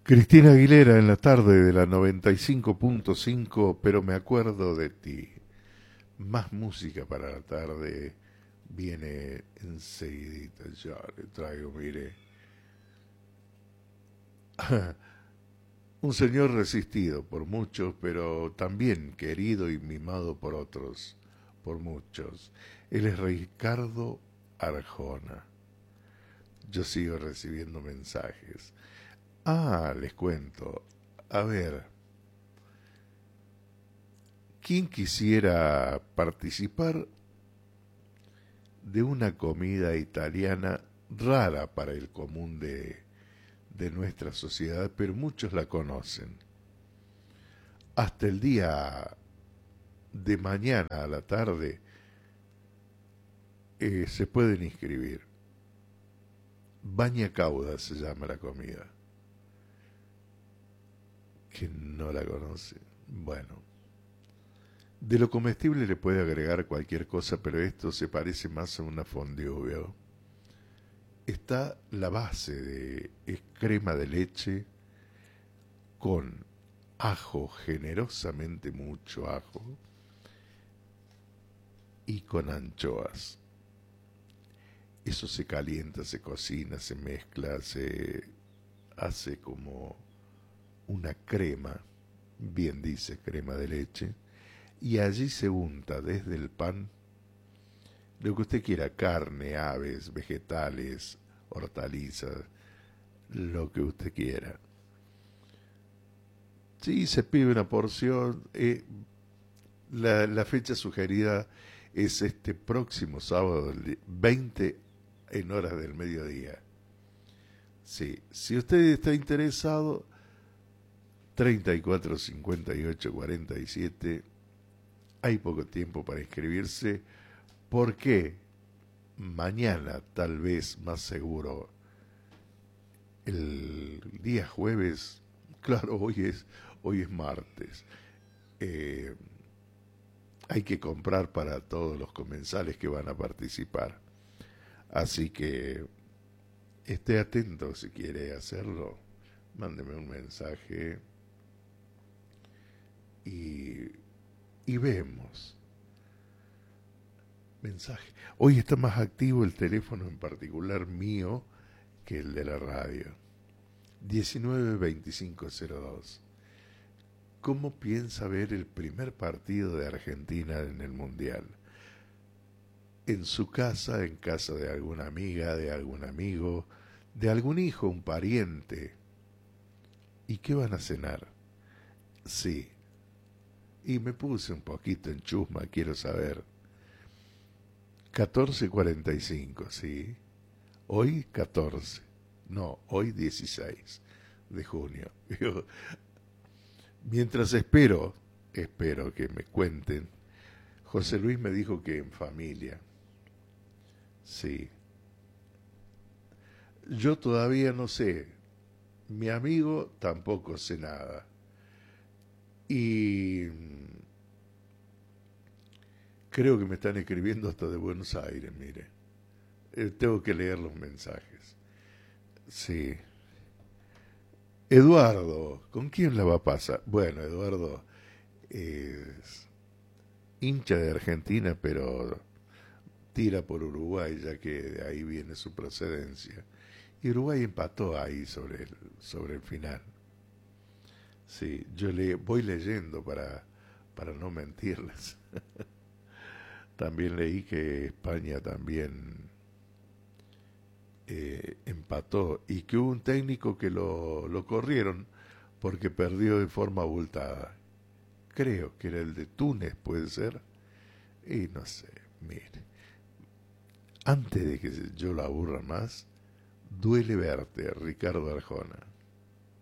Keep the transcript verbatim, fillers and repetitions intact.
Cristina Aguilera en la tarde de la noventa y cinco punto cinco, pero me acuerdo de ti. Más música para la tarde viene enseguidita. Ya le traigo, mire. Un señor resistido por muchos, pero también querido y mimado por otros, por muchos. Él es Ricardo Arjona. Yo sigo recibiendo mensajes. Ah, les cuento. A ver, ¿quién quisiera participar de una comida italiana rara para el común de, de nuestra sociedad, pero muchos la conocen? Hasta el día de mañana a la tarde eh, se pueden inscribir. Baña cauda se llama la comida. Que no la conoce. Bueno, de lo comestible le puede agregar cualquier cosa, pero esto se parece más a una fondue, ¿vio? Está la base de es crema de leche con ajo, generosamente mucho ajo, y con anchoas. Eso se calienta, se cocina, se mezcla, se hace como una crema, bien dice, crema de leche, y allí se unta desde el pan lo que usted quiera: carne, aves, vegetales, hortalizas, lo que usted quiera. Sí, se pide una porción. Eh, la, la fecha sugerida es este próximo sábado, veinte en horas del mediodía. Sí, si usted está interesado, treinta y cuatro, cincuenta y ocho, cuarenta y siete, hay poco tiempo para inscribirse, porque mañana, tal vez más seguro, el día jueves, claro, hoy es, hoy es martes, eh, hay que comprar para todos los comensales que van a participar. Así que esté atento si quiere hacerlo, mándeme un mensaje y, y vemos. Mensaje. Hoy está más activo el teléfono en particular mío que el de la radio. diecinueve veinticinco cero dos. ¿Cómo piensa ver el primer partido de Argentina en el Mundial? En su casa, en casa de alguna amiga, de algún amigo, de algún hijo, un pariente. ¿Y qué van a cenar? Sí. Y me puse un poquito en chusma, quiero saber. catorce cuarenta y cinco, sí. Hoy catorce. No, hoy dieciséis de junio. Mientras espero, espero que me cuenten. José Luis me dijo que en familia. Sí. Yo todavía no sé. Mi amigo tampoco sé nada. Y creo que me están escribiendo hasta de Buenos Aires, mire. Eh, tengo que leer los mensajes. Sí. Eduardo, ¿con quién la va a pasar? Bueno, Eduardo es hincha de Argentina, pero tira por Uruguay, ya que de ahí viene su procedencia. Y Uruguay empató ahí sobre el, sobre el final. Sí, yo le voy leyendo para, para no mentirles. También leí que España también eh, empató y que hubo un técnico que lo, lo corrieron porque perdió de forma abultada. Creo que era el de Túnez, puede ser. Y no sé, mire. Antes de que yo la aburra más, duele verte, Ricardo Arjona.